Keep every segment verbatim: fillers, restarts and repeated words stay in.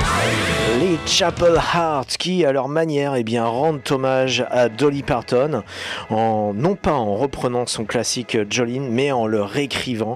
Les Chapel Heart qui, à leur manière, eh bien, rendent hommage à Dolly Parton, en, non pas en reprenant son classique Jolene, mais en le réécrivant.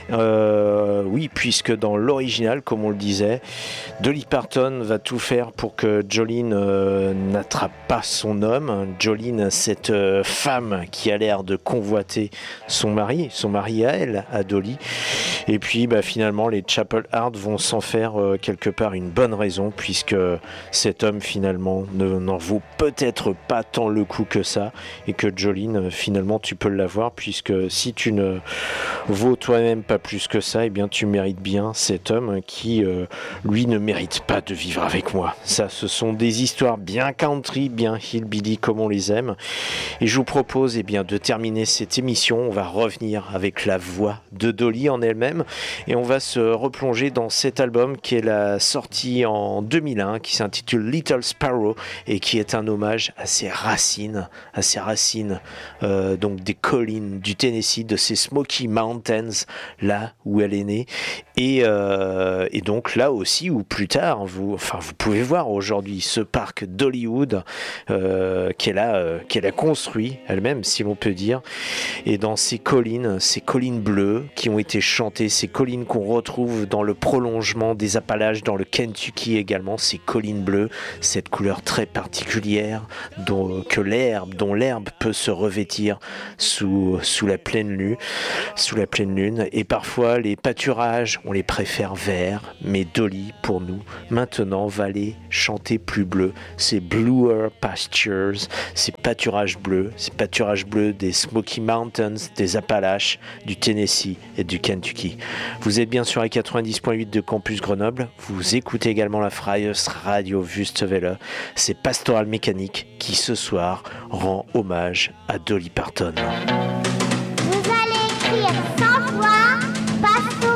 Euh, oui, puisque dans l'original, comme on le disait, Dolly Parton va tout faire pour que Jolene euh, n'attrape pas son homme. Jolene, cette euh, femme qui a l'air de convoiter son mari, son mari à elle, à Dolly. Et puis, bah, finalement, les Chapel Heart vont s'en faire euh, quelque part une bonne raison, puisque cet homme finalement ne, n'en vaut peut-être pas tant le coup que ça, et que Jolene finalement tu peux l'avoir, puisque si tu ne vaux toi-même pas plus que ça, et eh bien tu mérites bien cet homme qui euh, lui ne mérite pas de vivre avec moi. Ça, ce sont des histoires bien country, bien hillbilly comme on les aime, et je vous propose eh bien de terminer cette émission. On va revenir avec la voix de Dolly en elle-même, et on va se replonger dans cet album qui est la sortie en deux mille un, qui s'intitule Little Sparrow, et qui est un hommage à ses racines, à ses racines euh, donc des collines du Tennessee, de ces Smoky Mountains, là où elle est née, et, euh, et donc là aussi où plus tard, vous, enfin, vous pouvez voir aujourd'hui ce parc d'Hollywood euh, qu'elle a, euh, qu'elle a construit elle-même, si l'on peut dire, et dans ces collines, ces collines bleues qui ont été chantées, ces collines qu'on retrouve dans le prolongement des Appalaches, dans le Kentucky également, ces collines bleues, cette couleur très particulière dont, que l'herbe, dont l'herbe peut se revêtir sous, sous la pleine lune, sous la pleine lune. Et parfois les pâturages, on les préfère verts, mais Dolly, pour nous, maintenant va les chanter plus bleus. Ces bluer pastures, ces pâturages bleus, ces pâturages bleus des Smoky Mountains, des Appalaches, du Tennessee et du Kentucky. Vous êtes bien sûr à quatre-vingt-dix virgule huit de Campus Grenoble. Vous écoutez également la Freies Radio Wüstewelle. C'est Pastoral Mécanique qui ce soir rend hommage à Dolly Parton. Vous allez écrire sans voix Pastoral